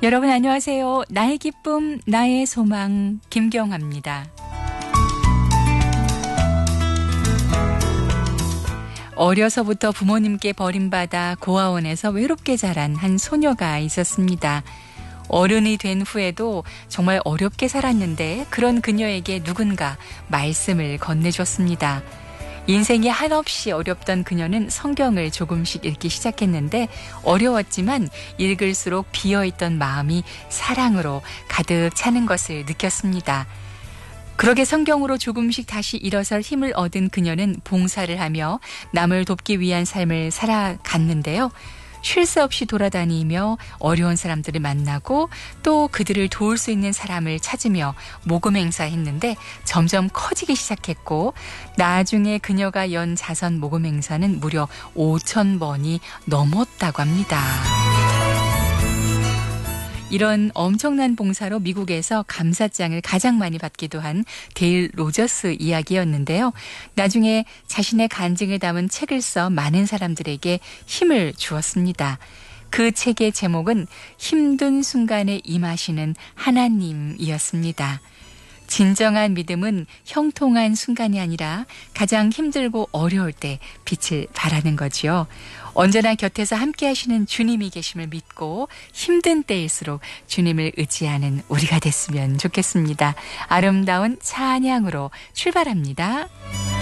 여러분 안녕하세요. 나의 기쁨, 나의 소망, 김경화입니다. 어려서부터 부모님께 버림받아 고아원에서 외롭게 자란 한 소녀가 있었습니다. 어른이 된 후에도 정말 어렵게 살았는데 그런 그녀에게 누군가 말씀을 건네줬습니다. 인생이 한없이 어렵던 그녀는 성경을 조금씩 읽기 시작했는데 어려웠지만 읽을수록 비어있던 마음이 사랑으로 가득 차는 것을 느꼈습니다. 그러게 성경으로 조금씩 다시 일어설 힘을 얻은 그녀는 봉사를 하며 남을 돕기 위한 삶을 살아갔는데요. 쉴 새 없이 돌아다니며 어려운 사람들을 만나고 또 그들을 도울 수 있는 사람을 찾으며 모금 행사했는데 점점 커지기 시작했고 나중에 그녀가 연 자선 모금 행사는 무려 5,000번이 넘었다고 합니다. 이런 엄청난 봉사로 미국에서 감사장을 가장 많이 받기도 한 데일 로저스 이야기였는데요. 나중에 자신의 간증을 담은 책을 써 많은 사람들에게 힘을 주었습니다. 그 책의 제목은 힘든 순간에 임하시는 하나님이었습니다. 진정한 믿음은 형통한 순간이 아니라 가장 힘들고 어려울 때 빛을 발하는 거지요. 언제나 곁에서 함께 하시는 주님이 계심을 믿고 힘든 때일수록 주님을 의지하는 우리가 됐으면 좋겠습니다. 아름다운 찬양으로 출발합니다.